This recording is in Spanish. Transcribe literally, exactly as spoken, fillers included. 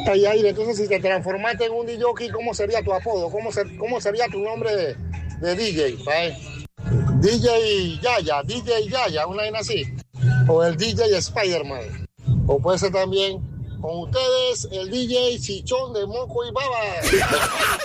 Ay, ay, entonces si te transformaste en un D J, ¿cómo sería tu apodo? ¿Cómo, ser, cómo sería tu nombre de, de D J? ¿Sabes? D J Yaya, D J Yaya, una vaina así. O el D J Spider-Man. O puede ser también con ustedes el D J Chichón de Moco y Baba.